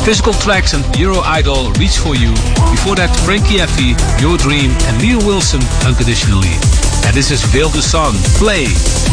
Physical Tracks and Euro Idol, Reach For You. Before that, Frankie Effie, Your Dream, and Neil Wilson, Unconditionally. And this is Veil the Sun, Play.